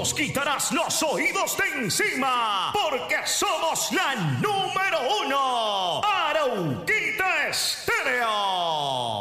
nos quitarás los oídos de encima, porque somos la nube.